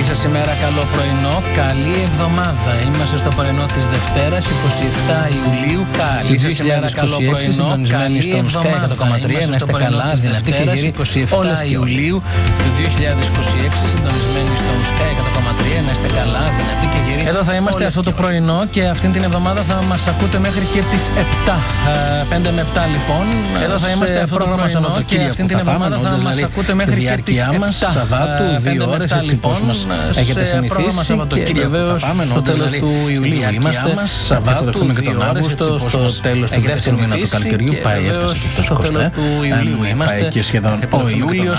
σας ημέρα, καλό πρωινό, καλή εβδομάδα. Είμαστε στο πρωινό της Δευτέρας, 27 Ιουλίου. Καλή σας ημέρα, καλό πρωινό, συντονισμένοι στον Sky 100,3. Να είστε καλά, δυνατοί και γεροί. 27 Ιουλίου του 2026, συντονισμένοι στον Sky 100,3. Να είστε καλά, δυνατοί και γεροί. Εδώ θα είμαστε αυτό το πρωινό και αυτήν την εβδομάδα θα μας ακούτε μέχρι και τις 7. 5 με 7 λοιπόν. Εδώ θα είμαστε αυτό το πρωινό και αυτήν την εβδομάδα θα μας ακούτε μέχρι και τις 7. Σαββάτου, 2 ώρες, έτσι πώς μας έχετε συνηθίσει. Και βεβαίως στο τέλος του Ιουλίου είμαστε. Σαββάτου, δεχτούμε και τον Αύγουστο. Στο τέλος του δεύτερου μήνα του καλοκαιριού πάει, έφτασε στο τέλος του Ιουλίου είμαστε. Και σχεδόν ο Ιούλιος.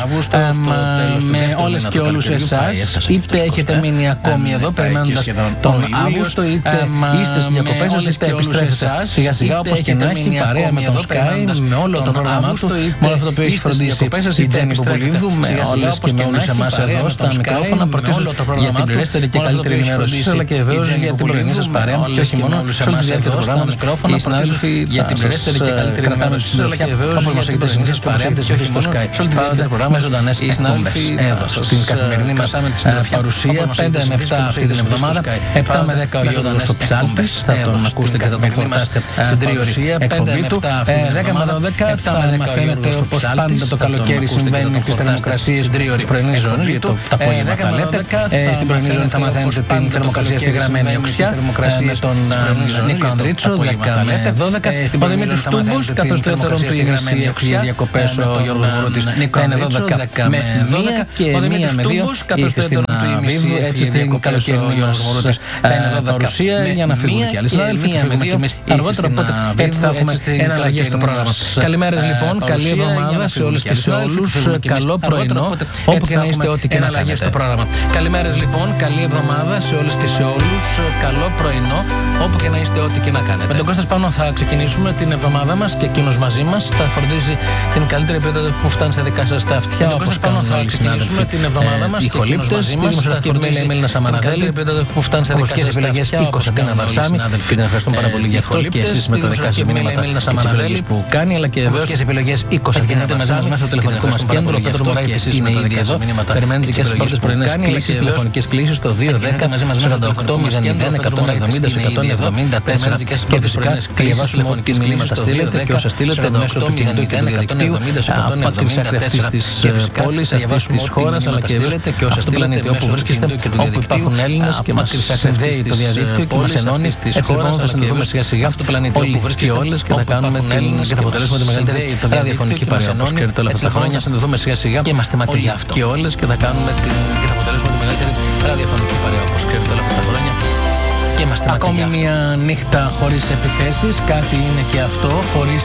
Με όλες και όλους εσάς, είτε έχετε μείνει ακόμη εδώ περιμένοντας τον Αύγουστο, είτε είστε στις διακοπές σας, είτε επιστρέφετε σιγά σιγά, όπως και να έχει, παρέα με τον Sky, με όλο το πρόγραμμά του, με όλο αυτό το οποίο έχει φροντίσει η Τζέννη Ποπολίδου, με όλες και με όλους εμάς εδώ στα μικρόφωνα, για την πληρέστερη και καλύτερη ενημέρωση, αλλά και βεβαίως για την πρωινή σας παρέα, και όχι μόνο σε όλη τη διάρκεια του προγράμματος. Οι συνάδελφοι για την πληρέστερη και καλύτερη ενημέρωση, αλλά και βεβαίως όπως μας έχετε συνηθίσει που μας έχετε συνηθίσει στο Sky. Σε όλη τη διάρκεια του προγράμματος, ζωντανές εκπομπές εδώ στην καθημερινή μας παρουσία, 5 με 7 αυτή την εβδομάδα, 7 με 10 ο Γιώργος ο Ψάλτης, θα τον ακούσετε και θα τον φορτάσετε στην τρίωρη εκπομπή του. 10 με 12 θα μαθαίνετε όπως πάντα το καλοκαίρι συμβαίνει τις θερμοκρασίες της πρωινής ζώνης, γιατί τα απόγευμα λέτε. Στην πρωινή ζώνη θα μαθαίνετε την θερμοκρασία στη Γραμμένη Οξιά με τον Νίκο Ανδρίτσο, 10 με 12. Ο Δημήτρης Τούμπος, καθώς τρέτερον του ηγεσία έχει διακοπές ο Γιώργος Βορώτης, θα είναι 12 με 1 και 1 με 2 είχε στην Βίβου, έτσι στην καλοκαιρινή Γιώργος Βορώτης θα είναι 12 παρουσία για να φύγουν και άλλοι συνάδελφοι, θα φύγουμε και εμείς αργότερα, οπότε έτσι θα έχουμε εναλλαγές στο πρόγραμμα. Καλημέρες λοιπόν, καλή εβδομάδα σε όλες και σε όλους, καλό πρωινό, όπου και να είστε, ό,τι και να κάνετε στο πρόγραμμα. Καλημέρες λοιπόν, καλή εβδομάδα σε όλες και σε όλους, καλό πρωινό, όπου και να είστε, ό,τι και να κάνετε. Με τον Κώστα Σπάνο θα ξεκινήσουμε την εβδομάδα μας και εκείνος μαζί μας θα φροντίζει την καλύτερη ποιότητα που φτάνει στα δικά σας τα αυτιά. Με τον Κώστα Σπάνο θα ξεκινήσουμε την εβδομάδα μας και εκείνος μαζί μας θα φροντίζει την καλύτερη ποιότητα που φτάνει στα δικά σας τα αυτιά. 20 Αντίνα Βαρσάμι, την ευχαριστούμε πάρα πολύ για αυτό και εσείς με τα δικά σας μηνύματα και τις επιλογές που κάνει, αλλά και βεβαίως τις επιλογές 20 Αντίνα Βαρσάμι μέσω του τηλεφωνικού μας κέντρου. Ο Πέτρος Μωράητης είναι ήδη εδώ, περιμένει τις δικές σας πρώτες πρωινές κλήσεις, τηλεφωνικές κλήσεις στο 210 48-00-170-174 και φυσικά διαβάσουμε ό,τι μηνύματα στείλετε και όσα στείλετε μέσω του κινητού και του διαδικτύου από την άκρη αυτής της πόλης, αυτής της χώρας, αλλά και αυτό το πλανήτη όπου βρίσκεστε, όπου υπάρχουν Έλληνες και μας συνδέει το διαδίκτυο και μας ενώνει. Έτσι λοιπόν θα συνδεθούμε σιγά σιγά αυτό το πλανήτη όλοι και όλες και θα κάνουμε και θα αποτελέσουμε τη μεγαλύτερη ραδιοφωνική παρέα όπως ξέρετε όλα αυτά τα χρόνια. Συνδεθούμε σιγά σιγά και είμαστε ματιοί για αυτό. Και όλες και θα κάνουμε και θα αποτελέσουμε τη μεγαλύτερη ραδιοφωνική παρέα όπως ξέρετε όλα αυτά τα χρόνια. Ακόμη μια νύχτα χωρίς επιθέσεις, κάτι είναι και αυτό, χωρίς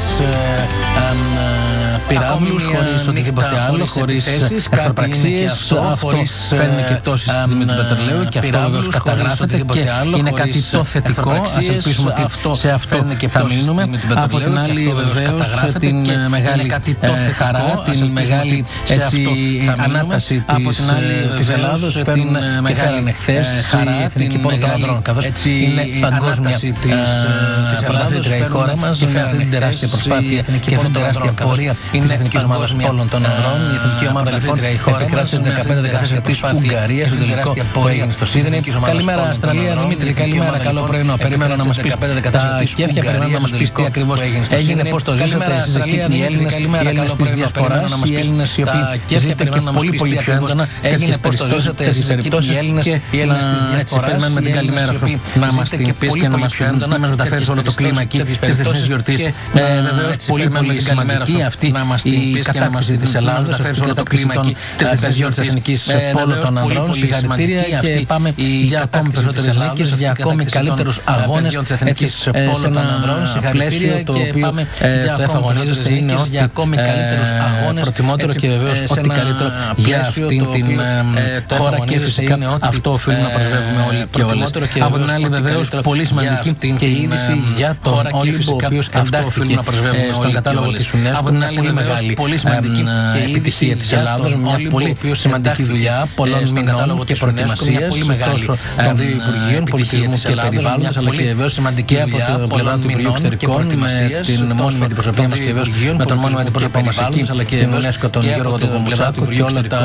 πυράβλους, χωρίς οτιδήποτε άλλο, χωρίς εχθροπραξίες. Αυτό φέρνει και πτώσεις στην τιμή του πετρελαίου και αυτό βεβαίως καταγράφεται και είναι κάτι το θετικό. Ας ελπίσουμε ότι σε αυτό θα μείνουμε. Από την άλλη βεβαίως την μεγάλη χαρά, την μεγάλη ανάταση της Ελλάδος φέρνουν και φέρνει χθες χαρά η Εθνική Πόρτα των Ανδρών, καθώς είναι παγκόσμια της πρωταθλήτρια η χώρα μας, με αυτή την τεράστια προσπάθεια και αυτή την τεράστια πορεία της εθνικής ομάδας όλων των ανδρών. Η εθνική ομάδα λοιπόν επικράτησε 15-14 της Ουγγαρίας στο τελικό που έγινε στο Σίδνεϊ. Καλημέρα Αυστραλία, Δημήτρη, καλημέρα, καλό πρωινό. Περιμένω να μας πεις τα κέφια, περιμένω να μας πεις τι ακριβώς έγινε, πώς το ζήσατε εσείς εκεί, οι Έλληνες της Διασποράς, οι Έλληνες οι οποίοι ζείτε και πολύ πιο έντονα τέτοιες περιπτώσεις και έτσι περιμένουμε την καλημέρα σου να μας την πεις και να μας μεταφέρεις όλο το κλίμα εκεί της διεθνής γιορτής. Βεβαίως πολύ σημαντική αυτή η κατάκτηση της Ελλάδας, μεταφέρεις όλο το κλίμα εκεί της διεθνής γιορτής εθνικής πόλο των ανδρών. Συγχαρητήρια και πάμε για ακόμη περισσότερες νίκες, για ακόμη καλύτερους αγώνες σε ένα πλαίσιο το οποίο το εφαγωνίζεστε είναι για ακόμη καλύτερους αγώνες, προτιμότερο και βεβαίως ό,τι καλύτερο για αυτήν την χώρα και φυσικά αυτό οφείλουμε να προσβεύουμε όλοι και όλες. Από την άλλη άλλη βεβαίως πολύ σημαντική και η είδηση για τον Όλυμπο, ο οποίος εντάχθηκε στον κατάλογο της UNESCO. Είναι μια πολύ μεγάλη επιτυχία της Ελλάδος, μια πολύ σημαντική δουλειά πολλών μηνών και προετοιμασίας τόσο των δύο Υπουργείων Πολιτισμού και Περιβάλλοντος, αλλά και βεβαίως σημαντική από την πλευρά του Υπουργείου Εξωτερικών με την μόνιμη αντιπροσωπεία μας και βεβαίως με τον μόνιμο αντιπρόσωπο μας εκεί, αλλά και την UNESCO, τον Γιώργο τον Κομουτσάκο και όλα τα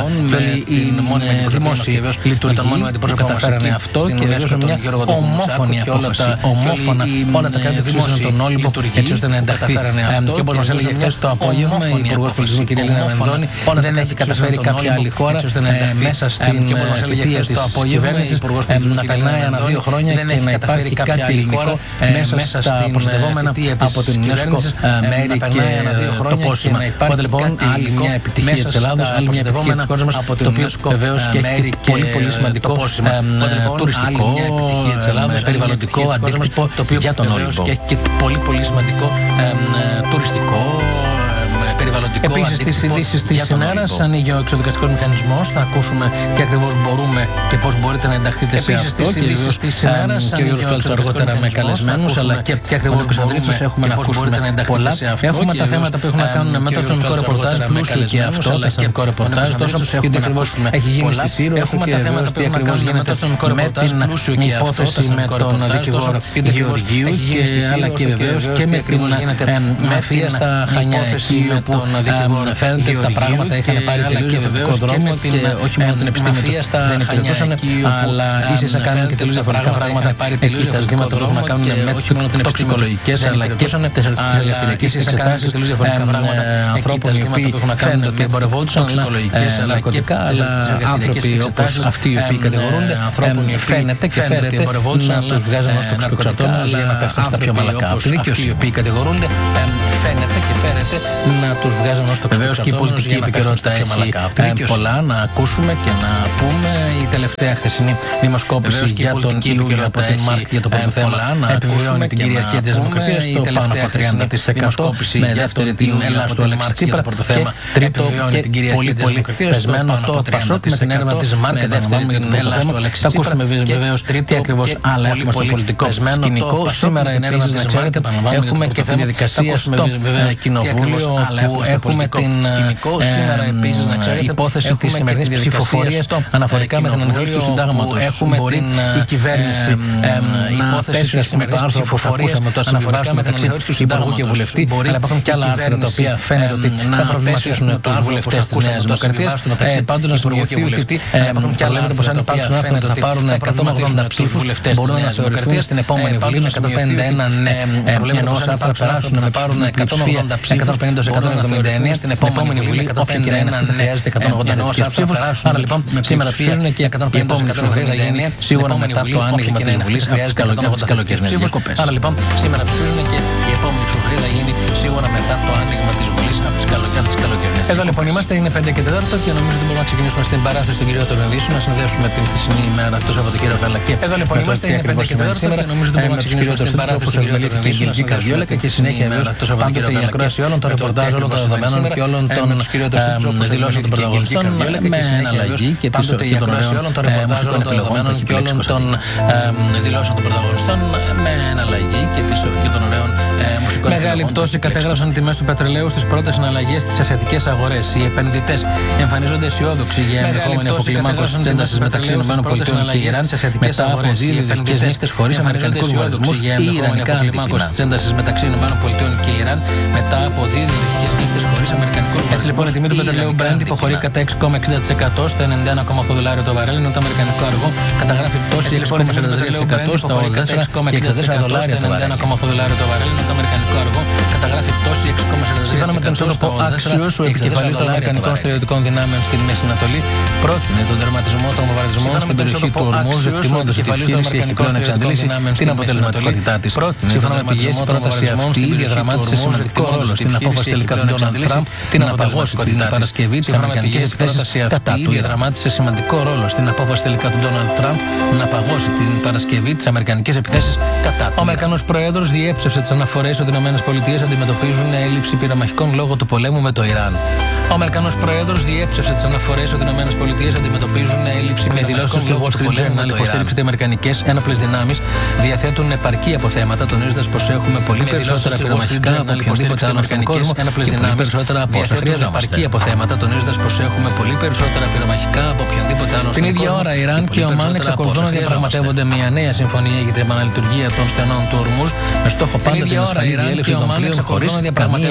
δημόσια λειτουργία που καταφέρανε αυτό και βεβαίως μια ομόφωνη απόφαση. Όλα τα κράτη ψήφισαν τον Όλυμπο έτσι ώστε να ενταχθεί. Και όπως μας έλεγε χθες το απόγευμα η Υπουργός Πολιτισμού κ. Ελίνα Μενδώνη, δεν έχει καταφέρει κάποια άλλη χώρα μέσα στην θητεία της κυβέρνησης να περνάει ανά 2 χρόνια και να υπάρχει κάτι υλικό μέσα στα προστατευόμενα από την UNESCO μέρη και το πόσημα. Οπότε λοιπόν άλλη μια επιτυχία της Ελλάδος, άλλη μια επιτυχία της χώρας μας, το οποίο βεβαίως και έχει πολύ σημαντικό τουριστικό, περιβαλλοντικό αντίκτυπο για τον Όλυμπο. Και έχει πολύ σημαντικό τουριστικό. Επίσης, στις ειδήσεις της ημέρας ανοίγει ο εξοδικαστικός μηχανισμός. Θα ακούσουμε τι ακριβώς μπορούμε και πώς μπορείτε να ενταχθείτε σε αυτό. Και βεβαίως και ο Γιώργος Φέλτς αργότερα με καλεσμένους, αλλά και ακριβώς Κωνσταντρίτους έχουμε να ακούσουμε πολλά. Έχουμε τα θέματα που έχουν να κάνουν με το αστυνομικό ρεπορτάζ, πλούσιο και αυτό, το αστυνομικό ρεπορτάζ, τόσο γιατί ακριβώς έχει γίνει στη Σύρο, όσο και βεβαίως τι ακριβώς γίνεται με την υπόθεση με τον δικηγόρο Γεωργίου, αλλά και βεβαίως και με την μαφία στα Χανιά, όπου φαίνεται ότι τα πράγματα είχαν πάρει τελείως διαφορετικό δρόμο και όχι μόνο την επιστήμη τους δεν υπηρετούσαν, αλλά ίσως κάνουν και τελείως διαφορετικά πράγματα εκεί τα ζητήματα που έχουν να κάνουν με τοξικολογικές αλλά και τις ελευθεριακές εξετάσεις ανθρώπων οι οποίοι φαίνεται ότι εμπορευόντουσαν ναρκωτικά, αλλά άνθρωποι όπως αυτοί οι οποίοι κατηγορούνται φαίνεται και φέρεται να τους βγάζουν ως τοξικοξατόμενους για να πέφτουν στα πιο μαλακά από τη δικαιοσύνη. Οι οποίοι κατηγορούνται φαίνεται και φέρεται να τους βγάζουν ως τοξικοξατόμενους. Βεβαίως και η πολιτική επικαιρότητα έχει πολλά να ακούσουμε και να πούμε. Η τελευταία χθεσινή δημοσκόπηση για τον Ιούλιο από την Μάρκ για το πρώτο θέμα επιβεβαιώνει την κυριαρχία της Δημοκρατίας στο πάνω από 30% με δεύτερη την Ελλάδα του Αλέξη Τσίπρα και τρίτο και πολύ πεσμένο το Πασόκ με την έρευνα της Μάρκ. Θα ακούσουμε βεβαίως τι ακριβώς άλλα έχουμε στο πολιτικό σκηνικό. Σήμερα είναι έρευνα της Μάρκ, έχουμε και τη διαδικασία στο Κοινοβούλιο που έχουμε την υπόθεση της σημερινής ψηφοφορίας αναφορικά με την αναθεώρηση του συντάγματος. Έχουμε η κυβέρνηση να πέσει με το άρθρο που ακούσαμε το συμβιβάσμα μεταξύ Υπουργού και Βουλευτή, αλλά υπάρχουν και άλλα άρθρα τα οποία φαίνεται ότι θα προβληματίσουν τους βουλευτές της Νέας Δημοκρατίας. Πάντως να σημειωθεί ότι λέμε πως αν υπάρξουν άρθρα που θα πάρουν 180 ψήφους μπορούν να θεωρηθούν στην επόμενη Βουλή με 151 ναι. Ενώ όσα άρθρα περάσουν να πάρουν 180 ψήφους 179 στην επόμενη Βουλή, όποια και να είναι αυτή θα χρειάζεται 180 ψήφους. Άρα λοιπόν σήμερα ψηφίζουν και η επόμενη ψηφοφορία θα γίνει σίγουρα μετά το άνοιγμα της Βουλής από τις καλοκαιρινές διακοπές. Άρα λοιπόν σήμερα ψηφίζουν και η επόμενη ψηφοφορία θα γίνει σίγουρα μετά το άνοιγμα της Βουλής από τις καλοκαιρινές. Εδώ λοιπόν είμαστε, είναι 5 και 4 και νομίζω ότι μπορούμε να ξεκινήσουμε στην παράθεση των κυριότερων ειδήσεων, να συνδέσουμε την χθεσινή ημέρα το Σαββατοκύριακο αλλά και εδώ λοιπόν είμαστε, είναι 5 και 4 σήμερα και νομίζω ότι μπορούμε να ξεκινήσουμε στην παράθεση των κυριότερων ειδήσεων, η Καρδιόλακα και συνέχεια βέβαια το Σαββατοκύριακο η ακρόαση όλων των ρεπορτάζ, όλων των δεδομένων και όλων των δηλώσεων των πρωταγωνιστών με εναλλαγή και των ωραίων μουσικών επιλογών και όλων των δηλώσεων των πρωταγωνιστών με εναλλαγή και των ωραίων μουσικών. Μεγάλη πτώση κατέγραψαν οι τιμές του πετρελαίου στις πρώτες συναλλαγές στις ασιατικές αγορές. Οι επενδυτές εμφανίζονται αισιόδοξοι για ενδεχόμενη αποκλιμάκωση της έντασης μεταξύ ΗΠΑ και Ιράν μετά από 2 διαδικτυακές νύχτες χωρίς αμερικανικούς βομβαρδισμούς ή ιρανικά αντίπεινα. Της έντασης μεταξύ ΗΠΑ και Ιράν μετά από 2 διαδικτυακές νύχτες χωρίς αμερικανικούς βομβαρδισμούς. Έτσι λοιπόν η τιμή του πετρελαίου Brent υποχωρεί κατά 6,60% στα $91,8 το βαρέλ, ενώ το αμερικανικό αργό καταγράφει πτώση 6,43% στα $84,64 το βαρέλ, το αμερικανικό αργό καταγράφει πτώση 6,43%. Σύμφωνα με τον ιστότοπο Axios, ο επικεφαλής των αμερικανικών στρατιωτικών δυνάμεων στην Μέση Ανατολή πρότεινε τον τερματισμό των βομβαρδισμών στην περιοχή του Ορμούζ, εκτιμώντας ότι η επιχείρηση έχει πλέον εξαντλήσει την αποτελεσματικότητά της. Σύμφωνα με πηγές, η πρόταση αυτή διαδραμάτισε σημαντικό ρόλο στην απόφαση τελικά του Ντόναλντ Τραμπ την να παγώσει την Παρασκευή τις αμερικανικές επιθέσεις κατά του. Διαδραμάτισε σημαντικό ρόλο στην απόφαση τελικά του Ντόναλντ Τραμπ να παγώσει την Παρασκευή τις αμερικανικές επιθέσεις κατά του. Ο Αμερικανός Πρόεδρος διέψευσε τις αναφορές ότι οι ΗΠΑ αντιμετωπίζουν έλλειψη πυρομαχικών λόγω του πολέμου με το Ιράν. Ο Αμερικανός Πρόεδρος διέψευσε τις αναφορές ότι οι ΗΠΑ αντιμετωπίζουν έλλειψη με δηλώσεις του Wall Street Journal. Υποστήριξε ότι οι αμερικανικές ένοπλες δυνάμεις διαθέτουν επαρκή αποθέματα, τονίζοντας πως έχουμε πολύ περισσότερα πυρομαχικά από οποιονδήποτε άλλο στον κόσμο και πολύ περισσότερα από όσα χρειαζόμαστε. Επαρκή αποθέματα, τονίζοντας πως έχουμε πολύ περισσότερα πυρομαχικά από οποιονδήποτε άλλο στον κόσμο. Την ίδια ώρα, Ιράν και ο Ομάν εξακολουθούν να διαπραγματεύονται μια νέα συμφωνία για την επαναλειτουργία των στενών του Ορμούζ, με στόχο πάντα την ασφαλή διέλευση των πλοίων χωρίς καμία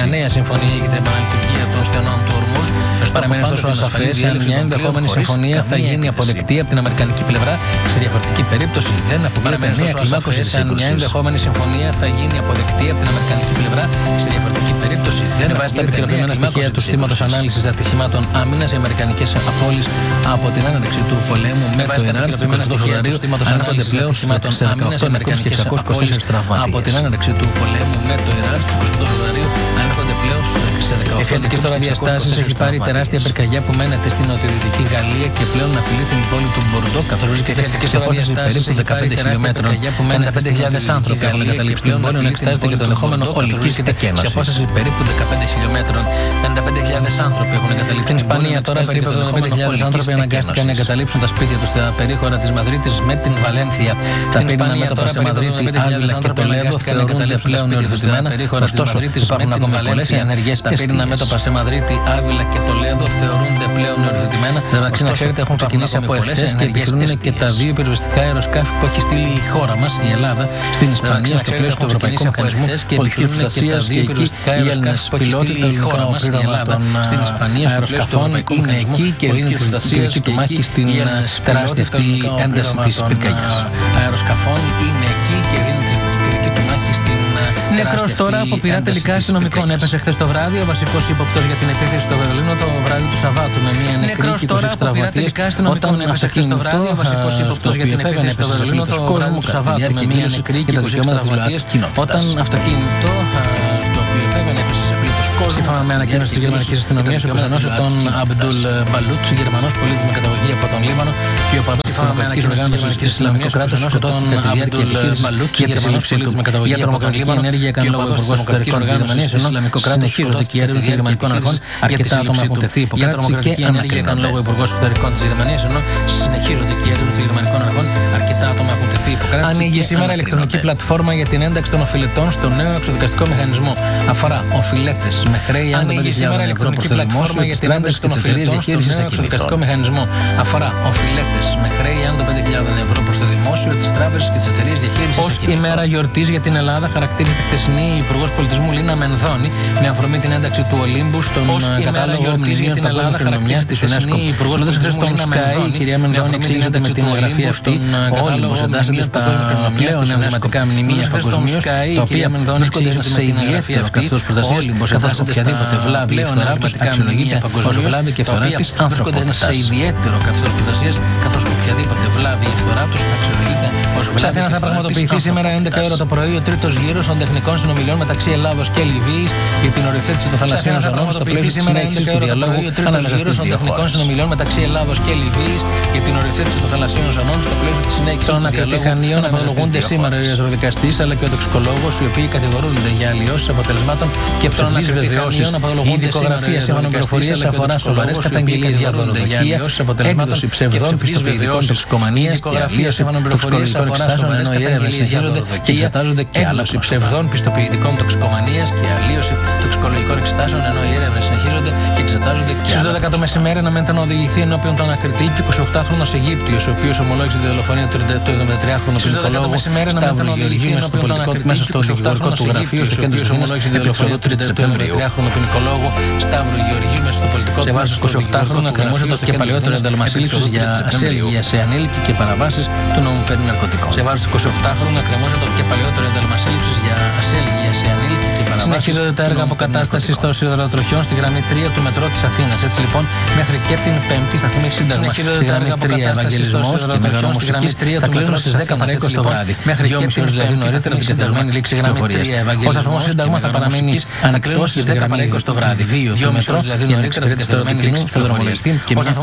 επίθεση. Παραμένει ωστόσο ασαφές αν μια ενδεχόμενη συμφωνία θα γίνει αποδεκτή από την αμερικανική πλευρά. Σε διαφορετική περίπτωση δεν απομένει νέα κλιμάκωση της σύγκρουσης. Αν μια ενδεχόμενη συμφωνία θα γίνει αποδεκτή από την αμερικανική πλευρά. Σε διαφορετική περίπτωση δεν βάζει τα επικαιροποιημένα στοιχεία του συστήματος ανάλυσης ατυχημάτων άμυνας. Οι αμερικανικές απώλειες από την έναρξη του πολέμου με το Ιράν στις 28 Φεβρουαρίου ανέρχονται πλέον σε 18 νεκρούς και 624 τραυματίες. Από την έναρξη του πολέμου με το Ιράν στις 28 Φεβρουαρίου ανέρχονται πλέον σε 18 νεκρούς. Η φιατική τώρα διαστάσεις έχει πάρει τεράστια πυρκαγιά που μένεται στην νοτιοδυτική Γαλλία και πλέον απειλεί την πόλη του Μπορντό, καθώς βρίσκεται σε απόσταση περίπου 15 χιλιόμετρων. 55.000 άνθρωποι έχουν εγκαταλείψει την πόλη, ενώ εξετάζεται και το ενδεχόμενο ολικής κατακαίνωσης. Σε απόσταση περίπου 15 χιλιόμετρων, 55.000 άνθρωποι έχουν εγκαταλείψει την Ισπανία. Τώρα περίπου 55.000 άνθρωποι αναγκάστηκαν να εγκαταλείψουν τα σπίτια τους στα περίχωρα της Μαδρίτης με την Βαλένθια. Τα πυρήνα μέτωπα σε Μαδρίτη, Άβυλα και Τολέδο θεωρούνται πλέον οριοθετημένα. Ωστόσο, υπάρχουν ακόμα πολλές ενεργές πιέσεις. Τα πυρήνα μέτωπα σε Μαδρίτη, Άβυλα και Τολέδο θεωρούνται πλέον οριοθετημένα. Εντάξει, να ξέρετε, έχουν ξεκινήσει από εχθές και επικοινωνούν και τα δύο πυροσβεστικά αεροσκάφη που έχει στείλει η χώρα μας, η Ελλάδα, στην Ισπανία, στο πλαίσιο του Ευρωπαϊκού Μηχανισμού Πολιτικής Προστασίας. Και εκεί οι Έλληνες πιλότοι των μικροπλήρωματων αεροσκαφών είναι εκεί και δίνουν τη δική του μάχη στην τεράστια αυτή ένταση της πυρκαγιάς. Αεροσκαφών είναι εκεί και δίνουν τη δική του μάχη στην. Νεκρός τώρα από πειρά τελικά αστυνομικών. Έπεσε χθες το βράδυ ο βασικός ύποπτος για την επίθεση στο Βερολίνο το βράδυ του Σαββάτου με μια νεκρή και 20 τραυματίες. Όταν έπεσε χθες το βράδυ ο βασικός ύποπτος για την επίθεση στο Βερολίνο το βράδυ του Σαββάτου με μια νεκρή και 20 τραυματίες. Όταν αυτοκίνητο στο οποίο επέβαινε έπεσε σε πλήθος κόσμου. Σύμφωνα με ανακοίνωση της γερμανικής αστυνομίας, ο υποστανός τον Αμπντούλ Μπαλούτ, Γερμανός πολίτης με καταγωγή από τον Λίβανο και ο παδός της Ευρωπαϊκής Οργάνωσης και Ισλαμικού κράτους, σκοτώθηκε κατά τη διάρκεια επιχείρησης για τη σύλληψή του με καταγωγή από τον Λίβανο. Ενέργεια έκανε λόγω ο Υπουργός Εξωτερικών της Γερμανίας, ενώ συνεχίζονται και οι έρευνες των γερμανικών αρχών. Αρκετά άτομα έχουν τεθεί υποκράτηση και ανακρίνονται. Λόγω ο Υπουργός Εξωτερικών της Γερμανίας, ενώ συνεχίζονται και οι έρευνες των γερμανικών αρχών. Αρκετά άτομα έχουν τεθεί υποκράτηση. Ανοίγει σήμερα ηλεκτρονική πλατφόρμα για την ένταξη των οφειλετών στο νέο εξοδικαστικό μηχανισμό. Αφορά οφειλέτες με χρέη άνω των 5.000 ευρώ προς το δημόσιο, τις τράπεζες και τις εταιρείες διαχείρισης εξοδικαστικό μηχανισμό. Αφορά οφειλέτες με χρέη άνω των 5.000 ευρώ προς το δημόσιο, τις τράπεζες και τις εταιρείες διαχείρισης. Ως ημέρα γιορτής για την Ελλάδα χαρακτήριζε τη χθεσινή η Υπουργός Πολιτισμού Λίνα Μενδώνη με αφορμή την ένταξη του Ολύμπου στον κατάλογο μνημείων παγκόσμιας κληρονομιάς της UNESCO. Λόγω στον Sky, η κυρία Μενδώνη εξήγησε ότι με την εγγραφή αυτή ο Όλυμπος εντάσσεται στα πλέον εμβληματικά μνημεία παγκοσμίως, τα οποία βρίσκονται σε ιδιαίτερο καθώς προστασίας, καθώς οποιαδήποτε βλάβη ή φθορά τους αξιολογείται ως βλάβη και φθορά της ανθρωπότητας. Σε ιδιαίτερο καθώς προστασίας, καθώς οποιαδήποτε βλάβη ή φθορά τους αξιολογείται ως βλάβη. Στην Αθήνα θα πραγματοποιηθεί σήμερα 11 ώρα το πρωί ο τρίτος γύρος των τεχνικών συνομιλιών μεταξύ Ελλάδος και Λιβύης για την οριοθέτηση των θαλασσίων ζωνών στο πλαίσιο της συνέχισης του διαλόγου ανάμεσα στις δύο χώρες. Συνομιλιών μεταξύ Ελλάδος και Λιβύης για την οριοθέτηση των θαλασσίων ζωνών στο πλαίσιο της συνέχισης του διαλόγου. Των ακριτηχανίων απολογούνται σήμερα ο ιατροδικαστής αλλά και ο τοξικολόγος, οι οποίοι κατηγορούνται για αλλοιώσεις αποτελεσμάτων και ψευδείς βεβαιώσεις. Η δικογραφία σύμφωνα με πληροφορίες αφορά σοβαρές καταγγελίες για δωροδοκία, έκδοση ψευδών πιστοποιητικών τοξικομανίας και αλλίωση τοξικολογικών εξετάσεων, ενώ οι έρευνες συνεχίζονται και εξετάζονται και έκδοση ψευδών πιστοποιητικών τοξικομανίας και αλλίωση τοξικολογικών εξετάσεων, ενώ οι έρευνες συνεχίζονται και εξετάζονται και άλλα. Στις 12 το μεσημέρι αναμένεται να οδηγηθεί ενώπιον των ακριτή και 28χρονος Αιγύπτιος, ο οποίος ομολόγησε τη δολοφονία του 73χρονου ποινικολόγου Σταύρου Γεωργίου μέσα στο δικηγορικό του γραφείο στο κέντρο της Αθήνας επί του 3 Σεπτεμβρίου. 73χρονο ποινικολόγο Σταύρου Γεωργίου μέσα στο πολιτικό του γραφείο. Σε βάση 28χρονο ακρεμόζεται και παλαιότερο ένταλμα σύλληψης για ασέλγεια σε ανήλικη και παραβάσεις του νόμου περί ναρκωτικών. Σε βάση 28χρονο ακρεμόζεται και παλαιότερο ένταλμα σύλληψης για ασέλγεια σε ανήλικη και παραβάσεις. Συνεχίζονται τα έργα αποκατάστασης των σιδηροτροχιών στη γραμμή 3 του μετρό της Αθήνας. Έτσι λοιπόν, μέχρι και την Πέμπτη σταθμή Σύνταγμα στη γραμμή 3 Ευαγγελισμός και Μεγαλομουσικής θα κλείνουν στις 10 παρά 20 το βράδυ. Μέχρι και την δηλαδή νωρίτερα την καθιερωμένη λήξη γραμμής. Ο σταθμός Σύνταγμα θα παραμείνει ανοιχτός στις 10 παρά 20 το βράδυ. 2 το μετρό για την εξυπηρέτηση του κοινού θα δρομολογηθεί και μια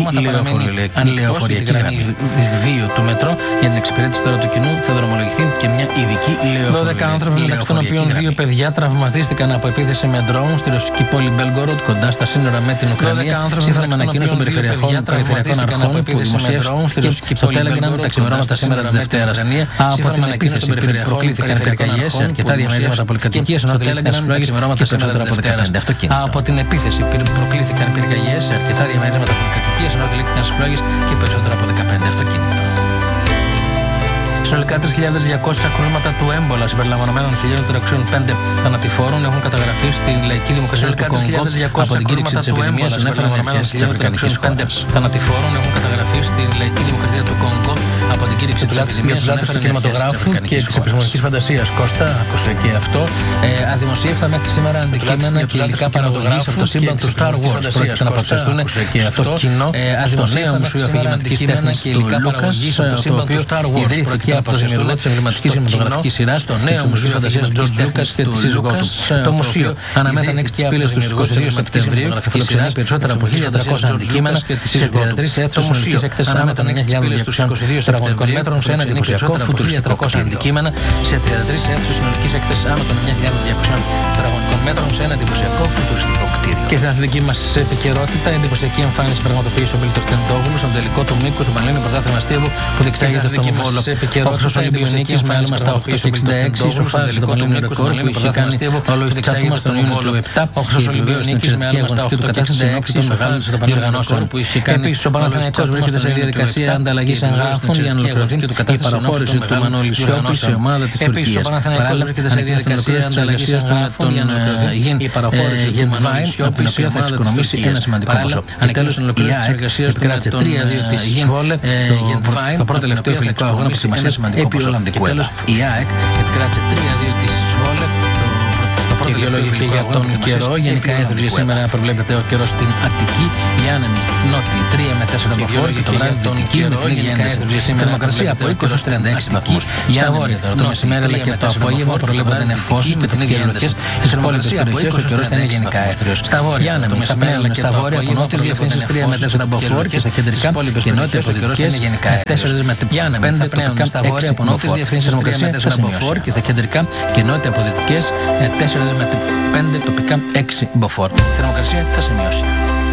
ειδική λεωφοριακή γραμμή. 2 του μετρό για την εξυπηρέτηση του κοινού θα δρομολογηθεί και μια ειδική λεωφοριακή. 12 άνθρωποι, μεταξύ των οποίων 2 παιδιά, τραυματίστηκαν από επίθεση με ντρόουν στη ρωσική πόλη Μπέλγκοροντ κοντά στα σύνορα με την Ουκρανία. Σύμφωνα με ανακοίνωση των περιφερειακών αρχών που δημοσίευσαν στο Telegram τα ξημερώματα σήμερα τη Δευτέρα. Από την επίθεση προκλήθηκαν πυρκαγιές σε αρκετά διαμερίσματα πολυκατοικίας, ενώ τελείωσαν ξημερώματα σήμερα τη Δευτέρα. Από την επίθεση προκλήθηκαν πυρκαγιές σε αρκετά διαμερίσματα πολυκατοικίας, ενώ τελείωσαν και περισσότερα από 15 αυτοκίνητα. Συνολικά 3.200 κρούσματα του έμπολα συμπεριλαμβανομένων 1.405 θανατηφόρων έχουν καταγραφεί στην Λαϊκή Δημοκρατία του Κονγκό από την κήρυξη της επιδημίας, ανέφεραν οι αρχές της Αφρικανικής χώρας. Θανατηφόρων έχουν καταγραφεί στην Λαϊκή Δημοκρατία του Κονγκό από την κήρυξη της επιδημίας, ανέφεραν του κινηματογράφου και της επιστημονικής φαντασίας. Κώστα, άκουσε και αυτό. Αδημοσίευτα μέχρι σήμερα αντικείμενα και υλικά παραγωγής από το σύμπαν του Star Wars πρόκειται να παρουσιαστούν στο κοινό στο νέο Μουσείο Αφηγηματικής Τέχνης του Λούκας, το οποίο ιδρύθηκε από το δημιουργό της εμβληματικής κινηματογραφικής σειράς στο νέο Μουσείο Φαντασίας George Lucas και τη σύζυγό του. Το μουσείο αναμένει να ανοίξει τις πύλες του 22 Σεπτεμβρίου και φιλοξενεί περισσότερα από 1.300 αντικείμενα σε 33 αίθουσες συνολικής έκτασης άνω των 9.200 τετραγωνικών μέτρων σε ένα εντυπωσιακό φουτουριστικό αντικείμενα σε 33 αίθουσες συνολικής έκτασης άνω των 9.200 τετραγωνικών μέτρων σε ένα εντυπωσιακό φουτουριστικό κτίριο. Και στην αθλητική μας επικαιρότητα, εντυπωσιακή εμφάνιση πραγματοποίησε ο Μίλτος Τεντόγλου στον τελικό του μήκους του Πανελλήνιου Πρωτάθλημα Αστείου που διεξάγεται στον Βόλο. Ο Χρυσός Ολυμπιονίκης με άλμα στα 866 ισοφάρισε το Πανελλήνιο ρεκόρ που είχε κάνει ο Λουίς Τσάκμα στον Ιούνιο του 7. Ο Χρυσός Ολυμπιονίκης με άλμα στα 866 ισοφάρισε το Πανελλήνιο ρεκόρ που είχε κάνει. Επίσης ο Παναθηναϊκός βρίσκεται σε διαδικασία ανταλλαγής εγγράφων για να ολοκληρωθεί η παραχώρηση του Μανώλη Σιώπη σε ομάδα της Τουρκίας. Επίσης ο Παναθηναϊκός βρίσκεται σε διαδικασία ανταλλαγής εγγράφων για να ολοκληρωθεί η παραχώρηση του Μανώλη Σιώπη σε ομάδα της Τουρκίας. Ένα σημαντικό ποσό. Ανεκέλωσε την ολοκλήρωση της εργασίας του με τον Σβόλε το πρώτο τελευταίο φιλικό αγώνα που σημασία επί Ολλανδικού έδαφους. Η ΑΕΚ επικράτησε 3-2 της Σβόλε. Και δικαιολογήθηκε για τον καιρό. Γενικά έθρουζε σήμερα προβλέπεται ο καιρός στην Αττική. Η άνεμη νότιη 3 με 4 μποφόρ και το βράδυ δυτική με πλήγη ένταση. Θερμοκρασία από 20 έως 36 βαθμούς. Για βόρεια τώρα το μεσημέρι αλλά και το απόγευμα προβλέπονται νεφώσεις με την ίδια ένταση. Στις υπόλοιπες περιοχές ο καιρός θα είναι γενικά έθριος. Στα βόρεια άνεμοι θα πνέουν στα βόρεια από νότιες διευθύνσεις 3 με 4 μποφόρ και στα κεντρικά και νότιες οδικές 4 με 5 θα πνέουν στα βόρεια από νότιες διευθύνσεις 3 με 4 μποφόρ και στα κεντρικά και νότια από δυτικές 4 με 5 τοπικά 6 μποφόρ. Η θερμοκρασία θα σημειώσει.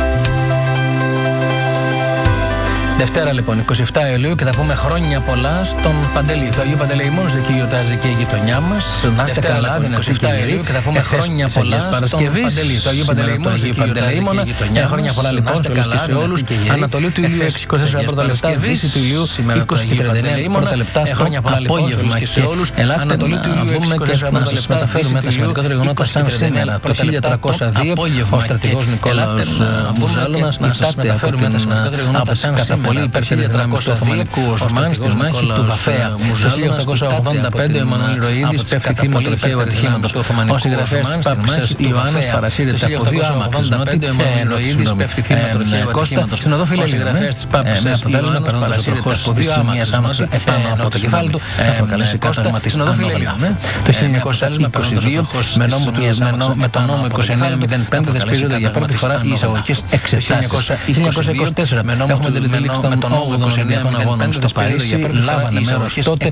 Δευτέρα λοιπόν, 27 Ιουλίου και θα πούμε χρόνια πολλά στον Παντελή. Το Αγίου Παντελεημόνος εκεί γιορτάζει και η γειτονιά μας. Να είστε καλά, δεν είναι 27 Ιουλίου και θα πούμε χρόνια πολλά στον Παντελή. Το Αγίου Παντελεημόνος εκεί γιορτάζει και η γειτονιά μας. Χρόνια πολλά λοιπόν σε όλους και σε όλους. Ανατολή του Ηλίου 6-24 πρώτα λεπτά, Δύση του Ηλίου 20-39 πρώτα λεπτά. Χρόνια πολλά απόγευμα και σε όλους. Ελάτε να δούμε και να σας μεταφέρουμε τα σημαντικότερα γεγονότα σαν σήμερα. Το 1302 ο στρατηγός Νικόλαος Μουζάλωνας κοιτάται από τις καταπολέμες πολύ υπερτερές δυνάμεις του Οθωμανικού Οσμάν στη μάχη του Βαφέα. Το 1885 ο Εμμανουήλ Ροΐδης πέφτει θύμα του αρχαίου ατυχήματος. Ο συγγραφέας της Πάπισσας Ιωάννης παρασύρεται από δύο άμαχους νότι. Ροΐδης πέφτει θύμα του αρχαίου ατυχήματος. Στην οδό Φιλελλήνων, με αποτέλεσμα περνώντας ο προχώς από δύο άμαχες άμαχες επάνω από το κεφάλι του να προκαλέσει κάθαρμα της ανώλειας. Το 1922 με τον νόμο 2905 δεσπίζονται για πρώτη φορά οι εισαγωγικές εξετάσεις. 1924 με νόμο του με τον 8ο Ολυμπιακών Αγώνων στο Παρίσι λάβανε μέρος τότε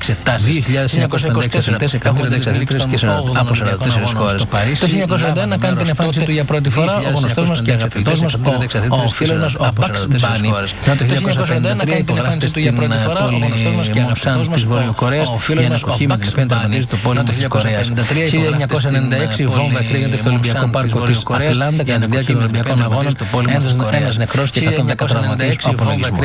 2.954 εκατομμύρια εξαδέλφες και από 44 χώρες. Το 1941 κάνει την εμφάνιση του για πρώτη φορά ο γνωστός μας και αγαπητός μας ο φίλος μας ο Bugs Bunny. Το 1941 κάνει την εμφάνιση του για πρώτη φορά ο γνωστός μας και αγαπητός μας ο Βορειοκορέας η ανακοχή με την πέντε εμφανίζει το πόλεμο της Κορέας. 1996 βόμβα εκρήγεται στο Ολυμπιακό Πάρκο της Ατλάντα κατά τη διάρκεια των Ολυμπιακών Αγώνων. Ένας νεκρός και 110 τραυματίες από απολογισμούς.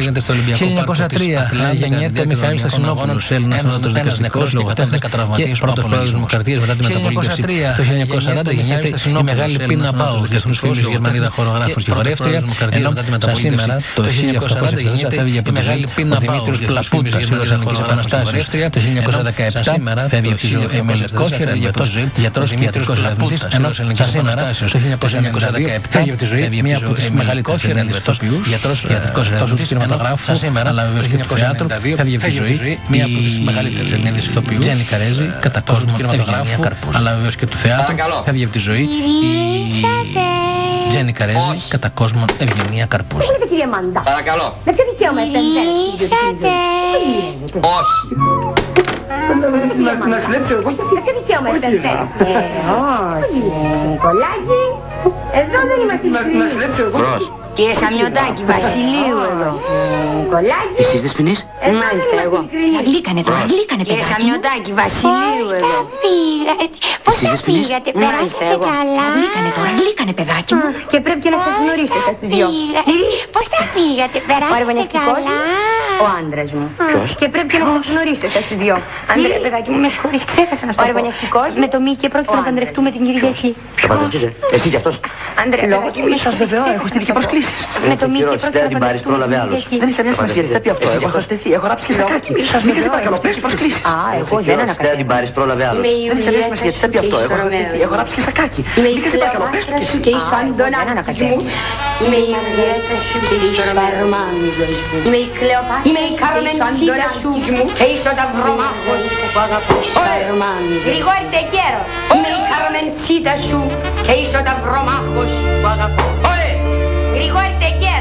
1903 γεννιέται ο Μιχαήλ Στασινόπουλος, Έλληνας ανώτατος δικαστικός λογοτέχνης και πρώτος πρόεδρος της Δημοκρατίας μετά τη μεταπολίτευση. Το 1940 γεννιέται η μεγάλη Πίνα Μπάους, διεθνούς φίλους Γερμανίδα χορογράφος και χορεύτρια, ενώ σαν σήμερα το 1860 φεύγει από τη ζωή ο Δημήτριος Πλαπούτας, ήρωας Ελληνικής Επαναστάσεως. Το 1917 φεύγει από τη ζωή ο Εμίλης Κόχερα, γιατρός και ιατρικός ερευνητής, ενώ σαν σήμερα το 1917 φεύγει από τη ζωή μία από τις μεγαλύτερες Ελληνίδες ηθοποιούς, γιατρός και ιατρικός ερευνητής, κινηματογράφου, αλλά βεβαίως και του θεάτρου, φεύγει από τη ζωή μία από τις μεγαλύτερες Ελληνίδες ηθοποιούς, Τζένι Καρέζη, κατά κόσμο κινηματογράφου, αλλά βεβαίως και του θεάτρου, φεύγει από τη ζωή η Τζένι Καρέζη, κατά κόσμο Ευγενία Καρπούζη. Πού κύριε Μάντα. Παρακαλώ. Με ποιο δικαίωμα επεμβαίνετε? Όχι. Να συνέψω εγώ γιατί... Τι δικαίωμα έχετε? Όχι, Νικολάκη. Εδώ δεν είμαστε ειλικρινείς. Να συνέψω εγώ. Κύριε Σαμιωτάκη, Βασιλείου εδώ. Νικολάκη. Εσείς Δεσποινής? Μάλιστα, εγώ. Γλύκανε τώρα, γλύκανε Κύριε παιδάκι μου. Σαμιωτάκη, Βασιλείου εδώ. Πώς τα πήγατε, περάσατε εγώ. καλά. Γλύκανε τώρα, γλύκανε παιδάκι μου. Και πρέπει και να σας γνωρίσετε τα δυο. Πώς τα πήγατε, περάσατε καλά. Ο άντρας μου. Ποιος? Και πρέπει και να σας γνωρίσετε τα δυο. Άντρε, παιδάκι μου, με συγχωρείς, ξέχασα να σου Ο το πω. αρβανιαστικός Με το Μίκη πρόκειται να παντρευτούμε την Κυριακή. Θα παντρευτείτε? Εσύ κι αυτός? Άντρε, Λόγω του Μίκη, σας βεβαιώ, έχω στείλει και προσκλήσεις. Με το Μίκη πρόκειται να την πάρεις, παντρευτούμε πρόλαβε την άλλος. Κυριακή. Δεν έχει καμία σημασία, τι θα πει αυτό. Εσύ Εγώ έχω στεθεί, έχω ράψει και σακάκι. Μίκη, σε παρακαλώ, πες προσκλήσεις. Α, εγώ δεν Δεν θα την πάρεις, πρόλαβε άλλος. Είμαι η Δεν έχει καμία Ιουλιέτα σημασία, τι θα σου πει και αυτό. η Εγώ Ρωμαίο. έχω ράψει και σακάκι. Είμαι η Μίκη, σε παρακαλώ, πες Κλεοπάτρα το σου και η Αντωνάκης μου. Είμαι η Ιουλιέτα σου και η Σαρμάνιδος μου. Είμαι η Κλεοπάτρα Είμαι η Καρμεντσίτα σου και η Σωταυρομάχος που αγαπώ Σαρμάνιδος. Γρηγόρη Τεκέρο. Είμαι η Καρμεντσίτα σου και η Σωταυρομάχος που αγαπώ. Γρηγόρη Τεκέρο.